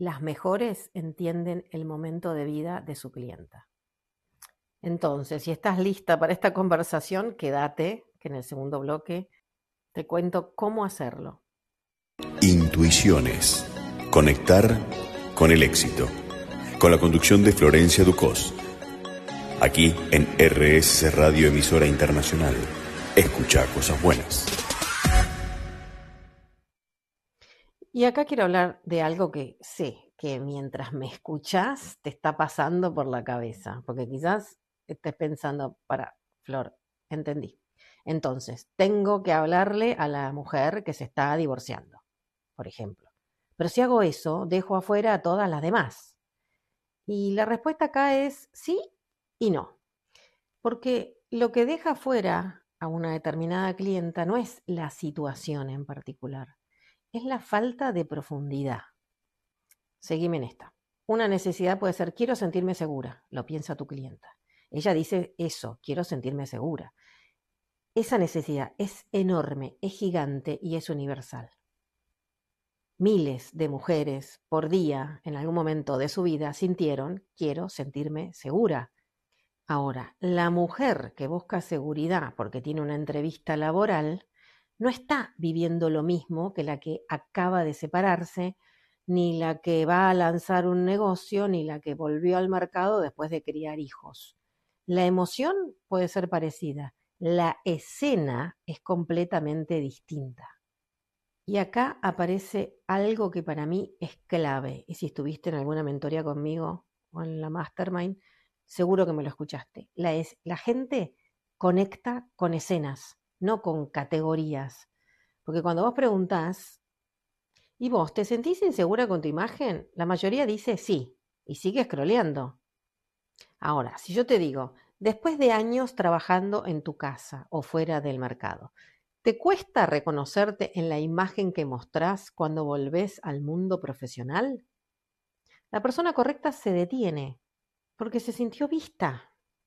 las mejores entienden el momento de vida de su clienta. Entonces, si estás lista para esta conversación, quédate, que en el segundo bloque te cuento cómo hacerlo. Intuiciones. Conectar con el éxito. Con la conducción de Florencia Ducós. Aquí en RSC Radio, emisora internacional. Escucha cosas buenas. Y acá quiero hablar de algo que sé que mientras me escuchás te está pasando por la cabeza, porque quizás estés pensando, para, Flor, entendí. Entonces, tengo que hablarle a la mujer que se está divorciando, por ejemplo. Pero si hago eso, dejo afuera a todas las demás. Y la respuesta acá es sí y no. Porque lo que deja afuera a una determinada clienta no es la situación en particular, es la falta de profundidad. Seguime en esta. Una necesidad puede ser, quiero sentirme segura, lo piensa tu clienta. Ella dice eso, quiero sentirme segura. Esa necesidad es enorme, es gigante y es universal. Miles de mujeres por día, en algún momento de su vida, sintieron, quiero sentirme segura. Ahora, la mujer que busca seguridad porque tiene una entrevista laboral, no está viviendo lo mismo que la que acaba de separarse, ni la que va a lanzar un negocio, ni la que volvió al mercado después de criar hijos. La emoción puede ser parecida, la escena es completamente distinta. Y acá aparece algo que para mí es clave, y si estuviste en alguna mentoría conmigo o en la Mastermind, seguro que me lo escuchaste. La gente conecta con escenas, no con categorías. Porque cuando vos preguntás, ¿y vos te sentís insegura con tu imagen? La mayoría dice sí, y sigue scrolleando. Ahora, si yo te digo, después de años trabajando en tu casa o fuera del mercado, ¿te cuesta reconocerte en la imagen que mostrás cuando volvés al mundo profesional? La persona correcta se detiene porque se sintió vista.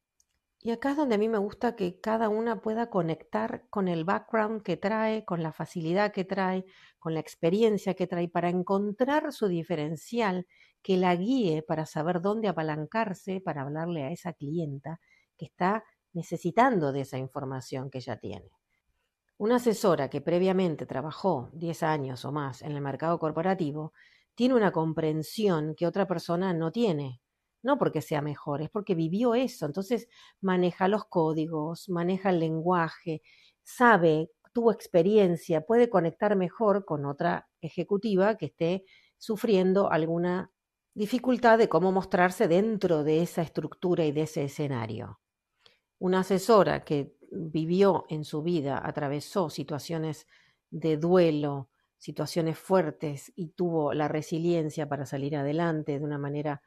Y acá es donde a mí me gusta que cada una pueda conectar con el background que trae, con la facilidad que trae, con la experiencia que trae, para encontrar su diferencial que la guíe para saber dónde apalancarse para hablarle a esa clienta que está necesitando de esa información que ella tiene. Una asesora que previamente trabajó 10 años o más en el mercado corporativo tiene una comprensión que otra persona no tiene. No porque sea mejor, es porque vivió eso. Entonces maneja los códigos, maneja el lenguaje, sabe, tuvo experiencia, puede conectar mejor con otra ejecutiva que esté sufriendo alguna dificultad de cómo mostrarse dentro de esa estructura y de ese escenario. Una asesora que vivió en su vida, atravesó situaciones de duelo, situaciones fuertes y tuvo la resiliencia para salir adelante de una manera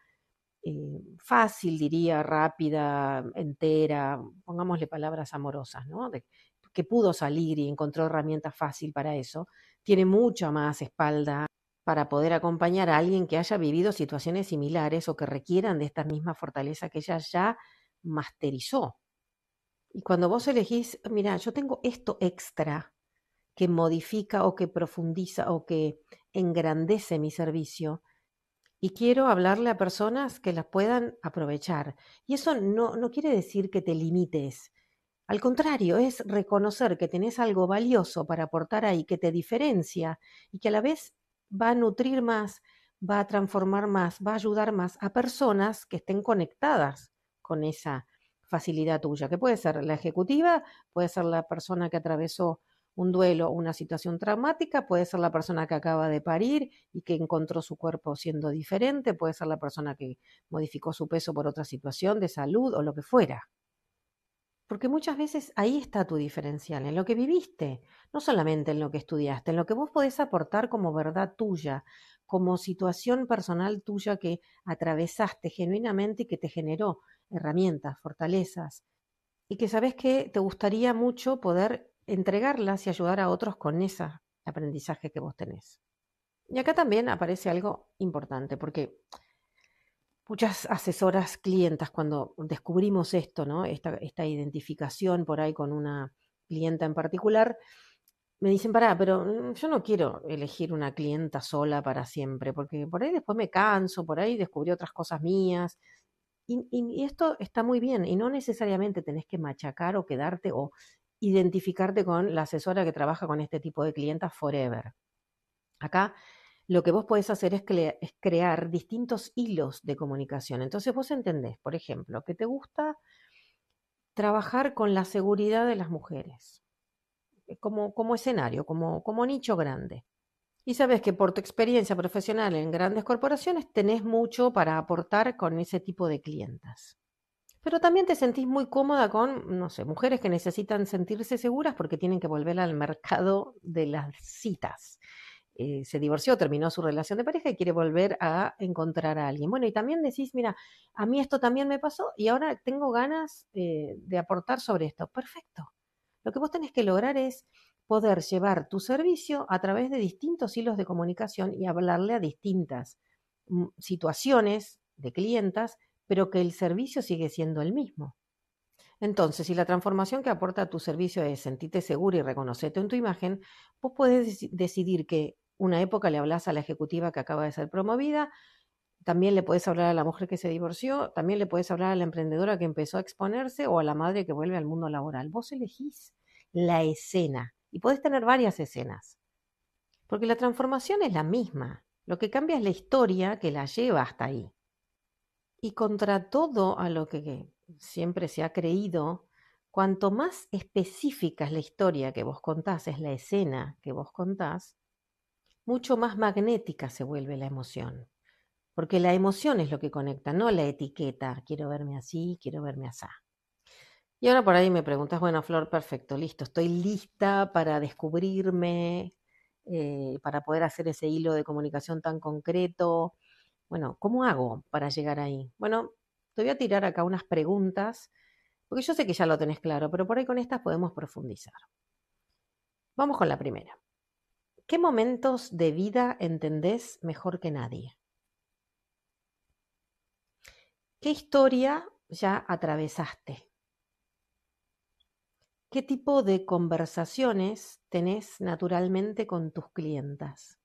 fácil, diría, rápida, entera, pongámosle palabras amorosas, ¿no? Que pudo salir y encontró herramientas fácil para eso, tiene mucha más espalda para poder acompañar a alguien que haya vivido situaciones similares o que requieran de esta misma fortaleza que ella ya masterizó. Y cuando vos elegís, mira, yo tengo esto extra que modifica o que profundiza o que engrandece mi servicio y quiero hablarle a personas que las puedan aprovechar. Y eso no quiere decir que te limites. Al contrario, es reconocer que tenés algo valioso para aportar ahí, que te diferencia y que a la vez va a nutrir más, va a transformar más, va a ayudar más a personas que estén conectadas con esa facilidad tuya, que puede ser la ejecutiva, puede ser la persona que atravesó un duelo o una situación traumática, puede ser la persona que acaba de parir y que encontró su cuerpo siendo diferente, puede ser la persona que modificó su peso por otra situación de salud o lo que fuera. Porque muchas veces ahí está tu diferencial, en lo que viviste, no solamente en lo que estudiaste, en lo que vos podés aportar como verdad tuya, como situación personal tuya que atravesaste genuinamente y que te generó herramientas, fortalezas, y que sabes que te gustaría mucho poder entregarlas y ayudar a otros con ese aprendizaje que vos tenés. Y acá también aparece algo importante, porque muchas asesoras clientas, cuando descubrimos esto, ¿no? Esta identificación por ahí con una clienta en particular, me dicen, pará, pero yo no quiero elegir una clienta sola para siempre, porque por ahí después me canso, por ahí descubrí otras cosas mías. Y esto está muy bien, y no necesariamente tenés que machacar o quedarte o identificarte con la asesora que trabaja con este tipo de clientas forever. Acá lo que vos podés hacer es crear distintos hilos de comunicación. Entonces vos entendés, por ejemplo, que te gusta trabajar con la seguridad de las mujeres, como escenario, como nicho grande. Y sabes que por tu experiencia profesional en grandes corporaciones tenés mucho para aportar con ese tipo de clientas. Pero también te sentís muy cómoda con, no sé, mujeres que necesitan sentirse seguras porque tienen que volver al mercado de las citas. Se divorció, terminó su relación de pareja y quiere volver a encontrar a alguien. Bueno, y también decís, mira, a mí esto también me pasó y ahora tengo ganas de aportar sobre esto. Perfecto. Lo que vos tenés que lograr es poder llevar tu servicio a través de distintos hilos de comunicación y hablarle a distintas situaciones de clientas, pero que el servicio sigue siendo el mismo. Entonces, si la transformación que aporta tu servicio es sentirte seguro y reconocerte en tu imagen, vos podés decidir que una época le hablas a la ejecutiva que acaba de ser promovida, también le puedes hablar a la mujer que se divorció, también le puedes hablar a la emprendedora que empezó a exponerse o a la madre que vuelve al mundo laboral. Vos elegís la escena y podés tener varias escenas, porque la transformación es la misma. Lo que cambia es la historia que la lleva hasta ahí. Y contra todo a lo que siempre se ha creído, cuanto más específica es la historia que vos contás, es la escena que vos contás, mucho más magnética se vuelve la emoción. Porque la emoción es lo que conecta, no la etiqueta, quiero verme así, quiero verme así. Y ahora por ahí me preguntas, bueno, Flor, perfecto, listo, estoy lista para descubrirme, para poder hacer ese hilo de comunicación tan concreto. Bueno, ¿cómo hago para llegar ahí? Bueno, te voy a tirar acá unas preguntas, porque yo sé que ya lo tenés claro, pero por ahí con estas podemos profundizar. Vamos con la primera. ¿Qué momentos de vida entendés mejor que nadie? ¿Qué historia ya atravesaste? ¿Qué tipo de conversaciones tenés naturalmente con tus clientas?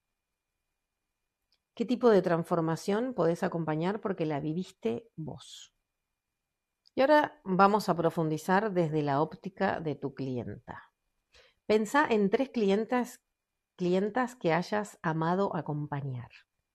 ¿Qué tipo de transformación podés acompañar porque la viviste vos? Y ahora vamos a profundizar desde la óptica de tu clienta. Pensá en 3 clientas que hayas amado acompañar.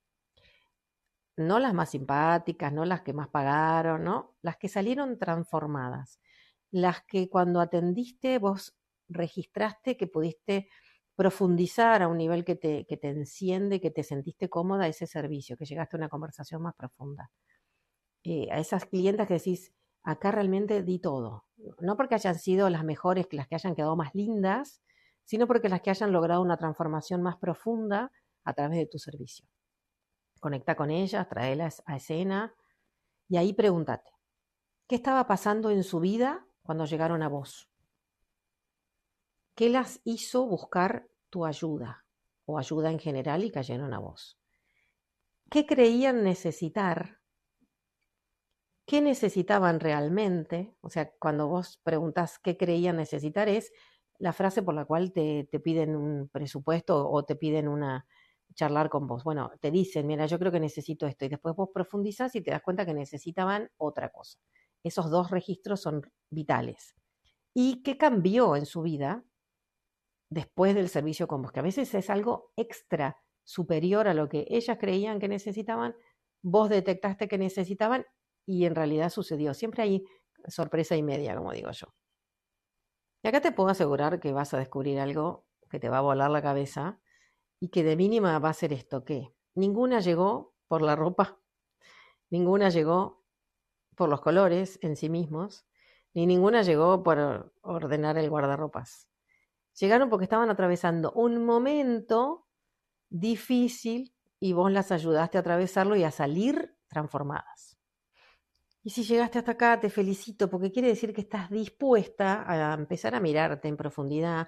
No las más simpáticas, no las que más pagaron, ¿no? Las que salieron transformadas. Las que cuando atendiste vos registraste que pudiste profundizar a un nivel que te enciende, que te sentiste cómoda ese servicio, que llegaste a una conversación más profunda. A esas clientas que decís, acá realmente di todo. No porque hayan sido las mejores, las que hayan quedado más lindas, sino porque las que hayan logrado una transformación más profunda a través de tu servicio. Conecta con ellas, tráelas a escena y ahí pregúntate, ¿qué estaba pasando en su vida cuando llegaron a vos? ¿Qué las hizo buscar tu ayuda o ayuda en general y cayeron a vos? ¿Qué creían necesitar? ¿Qué necesitaban realmente? O sea, cuando vos preguntás qué creían necesitar es la frase por la cual te piden un presupuesto o te piden charlar con vos. Bueno, te dicen, mira, yo creo que necesito esto y después vos profundizás y te das cuenta que necesitaban otra cosa. Esos 2 registros son vitales. ¿Y qué cambió en su vida después del servicio con vos? Que a veces es algo extra, superior a lo que ellas creían que necesitaban, vos detectaste que necesitaban y en realidad sucedió. Siempre hay sorpresa y media, como digo yo. Y acá te puedo asegurar que vas a descubrir algo que te va a volar la cabeza y que de mínima va a ser esto, que ninguna llegó por la ropa, ninguna llegó por los colores en sí mismos, ni ninguna llegó por ordenar el guardarropas. Llegaron porque estaban atravesando un momento difícil y vos las ayudaste a atravesarlo y a salir transformadas. Y si llegaste hasta acá, te felicito porque quiere decir que estás dispuesta a empezar a mirarte en profundidad,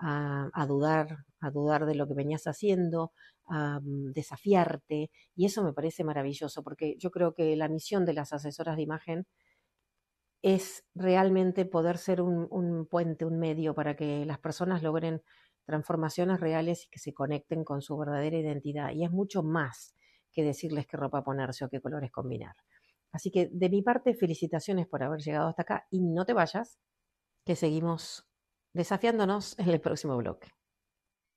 a dudar de lo que venías haciendo, a desafiarte. Y eso me parece maravilloso porque yo creo que la misión de las asesoras de imagen es realmente poder ser un puente, un medio para que las personas logren transformaciones reales y que se conecten con su verdadera identidad. Y es mucho más que decirles qué ropa ponerse o qué colores combinar. Así que de mi parte, felicitaciones por haber llegado hasta acá y no te vayas, que seguimos desafiándonos en el próximo bloque.